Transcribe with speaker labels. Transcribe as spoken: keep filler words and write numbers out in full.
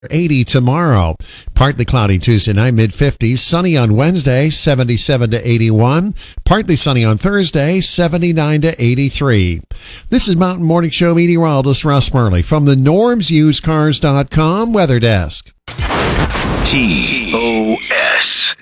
Speaker 1: eighty tomorrow. Partly cloudy Tuesday night, mid fifties. Sunny on Wednesday, seventy-seven to eighty-one. Partly sunny on Thursday, seventy-nine to eighty-three. This is Mountain Morning Show meteorologist Russ Murley from the norms used cars dot com weather desk.
Speaker 2: T O S